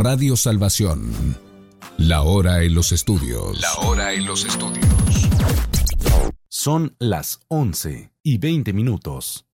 Radio Salvación. La hora en los estudios. La hora en los estudios. Son las 11:20.